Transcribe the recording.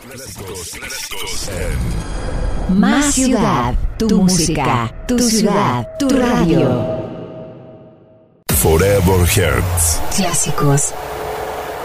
Clásicos Más ciudad, tu música, tu ciudad, tu radio. Forever Hearts. Clásicos